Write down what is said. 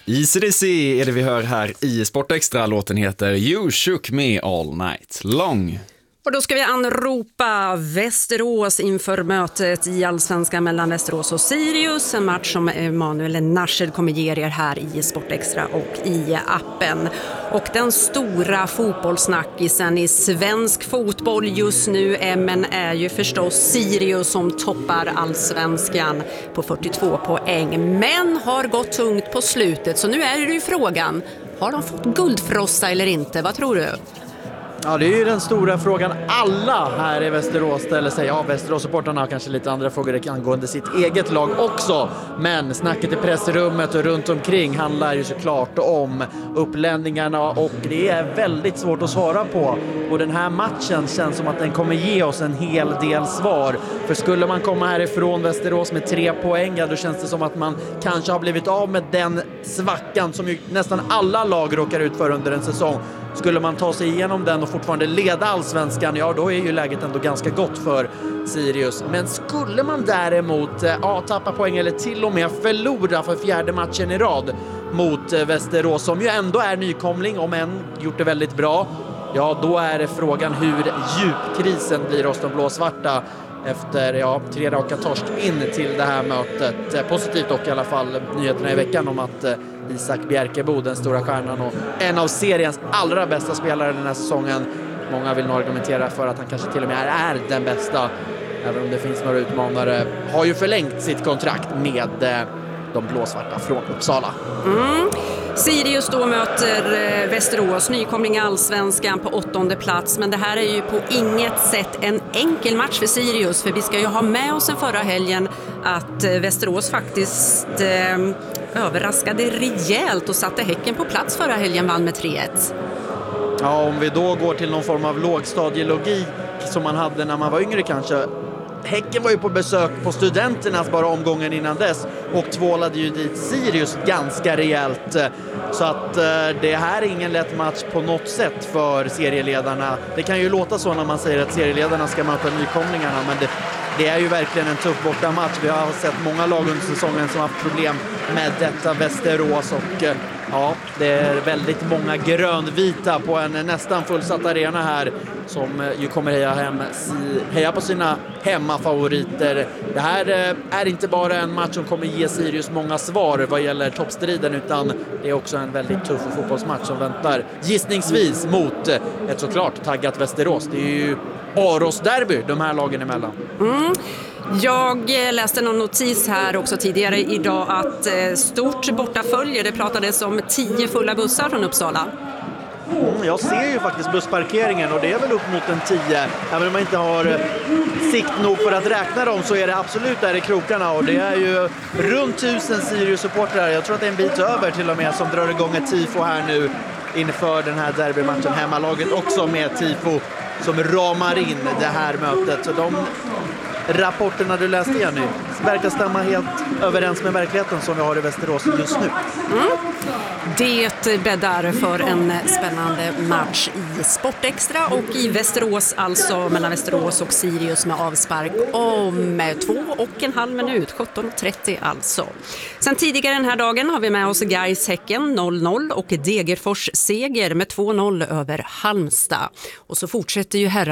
AC/DC är det vi hör här i Sport Extra. Låten heter You Shook Me All Night Long. Och då ska vi anropa Västerås inför mötet i Allsvenskan mellan Västerås och Sirius. En match som Emanuel Nashed kommer ge er här i Sport Extra och i appen. Och den stora fotbollssnackisen i svensk fotboll just nu är ju förstås Sirius som toppar Allsvenskan på 42 poäng. Men har gått tungt på slutet, så nu är det ju frågan. Har de fått guldfrossa eller inte? Vad tror du? Ja, det är ju den stora frågan. Alla här i Västerås ställer sig. Ja, Västerås-supportarna har kanske lite andra frågor angående sitt eget lag också. Men snacket i pressrummet och runt omkring handlar ju såklart om uppladdningarna. Och det är väldigt svårt att svara på. Och den här matchen känns som att den kommer ge oss en hel del svar. För skulle man komma härifrån Västerås med 3 poäng, då känns det som att man kanske har blivit av med den svackan som ju nästan alla lag råkar ut för under en säsong. Skulle man ta sig igenom den och fortfarande leda Allsvenskan, ja då är ju läget ändå ganska gott för Sirius. Men skulle man däremot tappa poäng eller till och med förlora för 4:e matchen i rad mot Västerås, som ju ändå är nykomling, om än gjort det väldigt bra, ja då är det frågan hur djup krisen blir hos de blåsvarta efter 3 raka torsk in till det här mötet. Positivt dock i alla fall nyheterna i veckan om att Isak Bjerkebo, den stora stjärnan och en av seriens allra bästa spelare den här säsongen, många vill nog argumentera för att han kanske till och med är den bästa, även om det finns några utmanare, har ju förlängt sitt kontrakt med de blåsvarta från Uppsala. Sirius då möter Västerås, nykomling i Allsvenskan på 8:e plats. Men det här är ju på inget sätt en enkel match för Sirius. För vi ska ju ha med oss sen förra helgen att Västerås faktiskt överraskade rejält och satte Häcken på plats förra helgen, vann med 3-1. Ja, om vi då går till någon form av lågstadielogik som man hade när man var yngre kanske. Häcken var ju på besök på Studenternas bara omgången innan dess och tvålade ju dit Sirius ganska rejält. Så att det här är ingen lätt match på något sätt för serieledarna. Det kan ju låta så när man säger att serieledarna ska möta nykomlingarna, men det är ju verkligen en tuff bortamatch. Vi har sett många lag under säsongen som har haft problem med detta Västerås och ja, det är väldigt många grönvita på en nästan fullsatt arena här som ju kommer heja på sina hemmafavoriter. Det här är inte bara en match som kommer ge Sirius många svar vad gäller toppstriden, utan det är också en väldigt tuff fotbollsmatch som väntar gissningsvis mot ett såklart taggat Västerås. Det är ju Aros-derby de här lagen emellan. Jag läste någon notis här också tidigare idag att stort bortafölje, det pratades om 10 fulla bussar från Uppsala. Jag ser ju faktiskt bussparkeringen och det är väl upp mot en 10. Även om man inte har sikt nog för att räkna dem så är det absolut där i krokarna. Och det är ju runt 1000 Sirius-supportrar. Jag tror att det är en bit över till och med som drar igång ett tifo här nu inför den här derbymatchen. Hemmalaget också med tifo som ramar in det här mötet. Så de rapporterna du läste igen nu verkar stämma helt överens med verkligheten som vi har i Västerås just nu. Det bäddar för en spännande match i Sport Extra och i Västerås, alltså mellan Västerås och Sirius med avspark om 2,5 minut, 17:30 alltså. Sen tidigare den här dagen har vi med oss Gais Häcken 0-0 och Degerfors seger med 2-0 över Halmstad. Och så fortsätter ju herrar